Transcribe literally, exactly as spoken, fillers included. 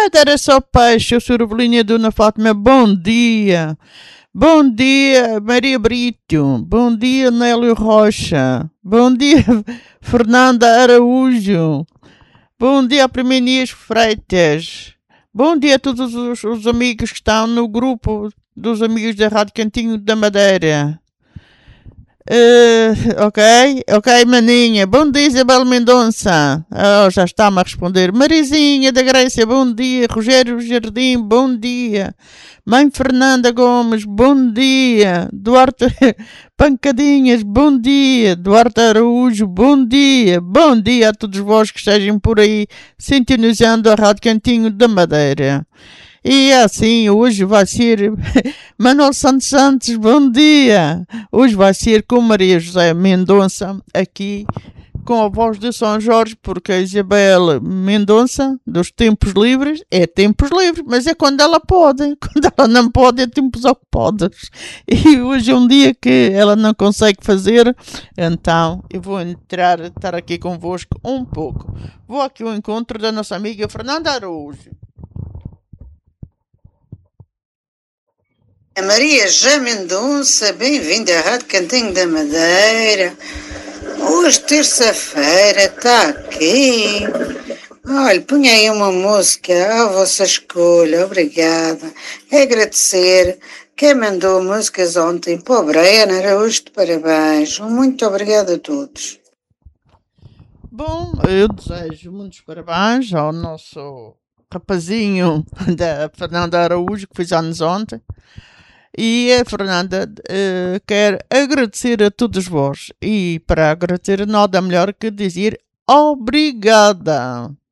mas era só peixe. Eu sou Evelinha Dona Fátima, bom dia. Bom dia, Maria Brito. Bom dia, Nélio Rocha. Bom dia, Fernanda Araújo. Bom dia, Primenias Freitas. Bom dia a todos os, os amigos que estão no grupo dos amigos da Rádio Cantinho da Madeira. Uh, ok, ok, maninha. Bom dia, Isabel Mendonça. Oh, já está-me a responder. Marizinha da Grécia, bom dia. Rogério Jardim, bom dia. Mãe Fernanda Gomes, bom dia. Duarte Pancadinhas, bom dia. Duarte Araújo, bom dia. Bom dia a todos vós que estejam por aí sintonizando a Rádio Cantinho da Madeira. E assim, hoje vai ser Manuel Santos Santos, bom dia! Hoje vai ser com Maria José Mendonça, aqui com a voz de São Jorge, porque a Isabel Mendonça, dos Tempos Livres, é Tempos Livres, mas é quando ela pode. Quando ela não pode, é Tempos Ocupados. E hoje é um dia que ela não consegue fazer, então eu vou entrar, estar aqui convosco um pouco. Vou aqui ao encontro da nossa amiga Fernanda Araújo. A Maria José Mendonça, bem-vinda à Rádio Cantinho da Madeira. Hoje, terça-feira, está aqui. Olha, punha aí uma música à vossa escolha, obrigada. É agradecer quem mandou músicas ontem para o Brian Araújo, de parabéns. Muito obrigada a todos. Bom, eu desejo muitos parabéns ao nosso rapazinho da Fernanda Araújo, que fez anos ontem. E a Fernanda uh, quer agradecer a todos vós. E para agradecer nada melhor que dizer obrigada.